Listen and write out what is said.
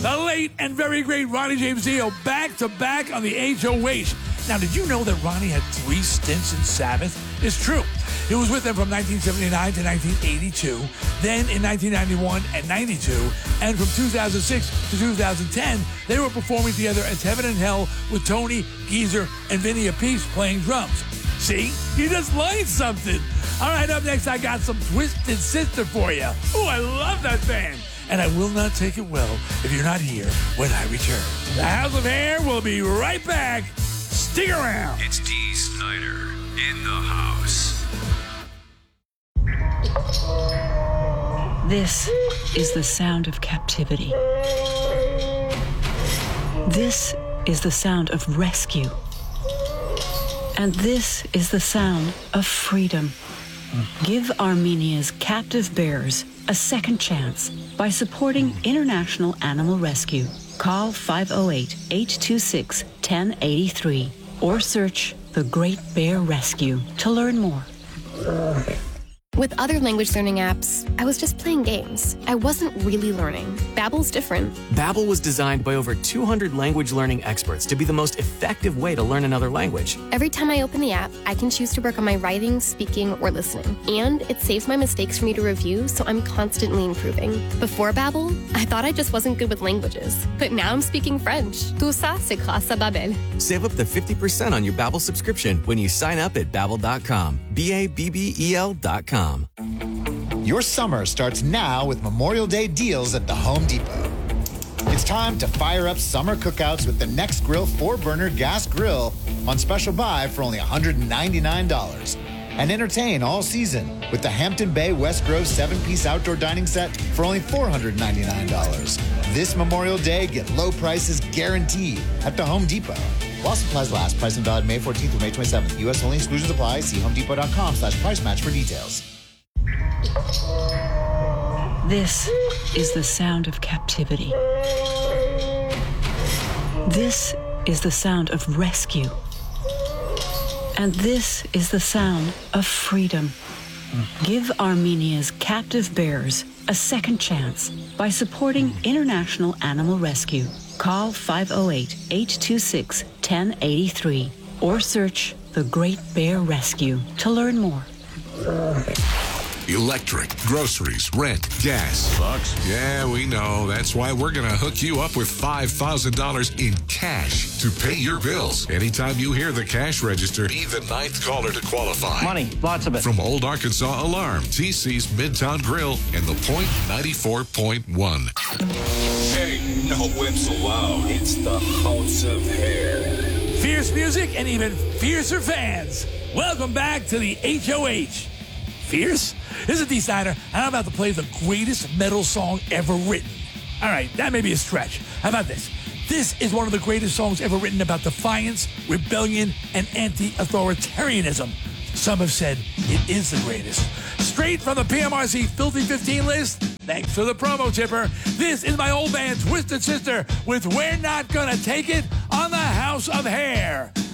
the late and very great Ronnie James Dio, back-to-back on the HOH. Now, did you know that Ronnie had 3 stints in Sabbath? It's true. He was with them from 1979 to 1982, then in 1991 and 92, and from 2006 to 2010, they were performing together as Heaven and Hell with Tony, Geezer, and Vinny Appice playing drums. See? You just learned something. All right, up next, I got some Twisted Sister for you. Oh, I love that band. And I will not take it well if you're not here when I return. The House of Hair will be right back. Stick around. It's Dee Snider in the house. This is the sound of captivity. This is the sound of rescue. And this is the sound of freedom. Give Armenia's captive bears a second chance by supporting International Animal Rescue. Call 508-826-1083 or search The Great Bear Rescue to learn more. With other language learning apps, I was just playing games. I wasn't really learning. Babbel's different. Babbel was designed by over 200 language learning experts to be the most effective way to learn another language. Every time I open the app, I can choose to work on my writing, speaking, or listening. And it saves my mistakes for me to review, so I'm constantly improving. Before Babbel, I thought I just wasn't good with languages. But now I'm speaking French. Tout ça, c'est grâce à Babbel. Save up to 50% on your Babbel subscription when you sign up at Babbel.com. Babbel.com. Your summer starts now with Memorial Day deals at the Home Depot. It's time to fire up summer cookouts with the Next Grill 4-burner gas grill on special buy for only $199. And entertain all season with the Hampton Bay West Grove 7-piece outdoor dining set for only $499. This Memorial Day, get low prices guaranteed at the Home Depot. While supplies last, price and valid May 14th through May 27th. U.S. only, exclusions apply. See homedepot.com/price match for details. This is the sound of captivity. This is the sound of rescue. And this is the sound of freedom. Give Armenia's captive bears a second chance by supporting International Animal Rescue. Call 508-826-1083 or search The Great Bear Rescue to learn more. Electric, groceries, rent, gas. Sucks. Yeah, we know. That's why we're going to hook you up with $5,000 in cash to pay your bills. Anytime you hear the cash register, be the 9th caller to qualify. Money, lots of it. From Old Arkansas Alarm, TC's Midtown Grill, and The Point 94.1. Hey, no whips allowed. It's the House of Hair. Fierce music and even fiercer fans. Welcome back to the HOH. Fierce? This is Dee Snider, and I'm about to play the greatest metal song ever written. All right, that may be a stretch. How about this? This is one of the greatest songs ever written about defiance, rebellion, and anti-authoritarianism. Some have said it is the greatest. Straight from the PMRC Filthy 15 list, thanks for the promo tipper, this is my old band Twisted Sister with We're Not Gonna Take It on the House of Hair.